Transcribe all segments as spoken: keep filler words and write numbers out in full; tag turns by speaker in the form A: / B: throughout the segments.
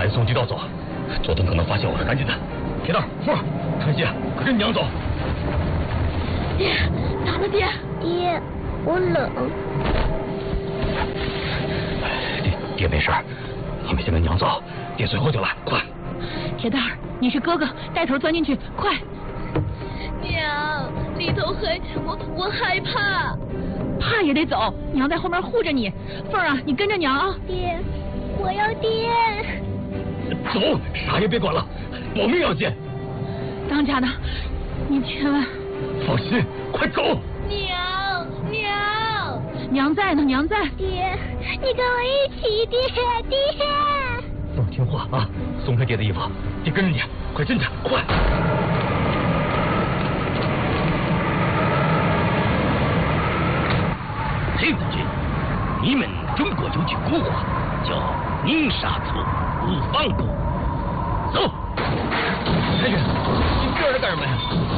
A: 按送地道走，佐藤可能发现我，赶紧的。铁蛋、凤儿、晨曦，跟着娘走。
B: 爹，咋了爹？
C: 爹，我冷。
A: 爹爹没事，你们先跟娘走，爹随后就来，快。
B: 铁蛋儿，你是哥哥，带头钻进去，快！
C: 娘，里头黑，我我害怕。
B: 怕也得走，娘在后面护着你。凤儿啊，你跟着娘啊。
C: 爹，我要爹。
A: 走，啥也别管了，保命要紧。
B: 当家的，你千万
A: 放心，快走。
C: 娘，娘，
B: 娘在呢，娘在。
C: 爹，你跟我一起，爹，爹。
A: 凤儿听话啊，松开爹的衣服，爹跟着你，快进去，快。
D: 黑子军，你们中国有句古话，叫宁杀错，勿放过。走。
A: 太君，你这是干什么呀？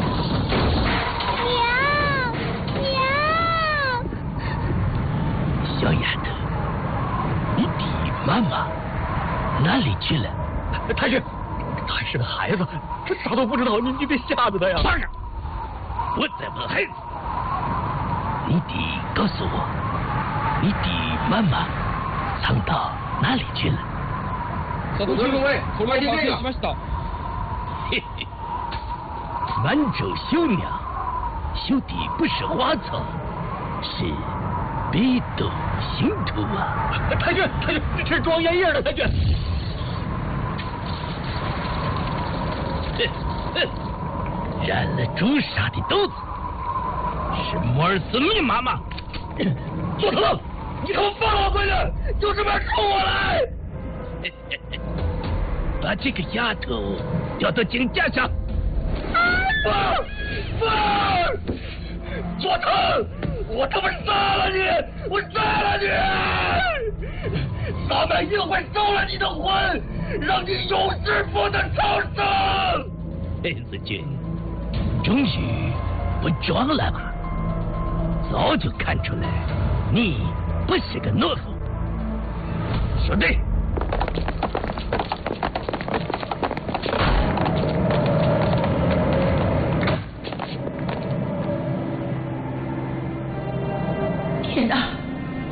C: 娘，娘。
D: 小丫头，你的妈妈哪里去了？
A: 太君，他还是个孩子，这啥都不知道，你你别吓着他呀。
D: 放着，我在问孩子。你得告诉我，你的妈妈藏到哪里去了？
E: 佐藤中尉，后面这个。
D: 嘿嘿，满洲绣娘绣的不是花草，是北斗星图啊！
A: 太君，太君，这是装烟叶的，太君。
D: 哼哼，染了朱砂的豆子。是摩尔斯密码吗？
A: 佐藤，你给我放我回来，就是为冲我来！
D: 把这个丫头调到井架上。
A: 不不，佐藤，我他妈杀了你！我杀了你！咱们一定会收了你的魂，让你永世不得超生！
D: 黑子君，终于不装了吧？早就看出来，你不是个懦夫。说对。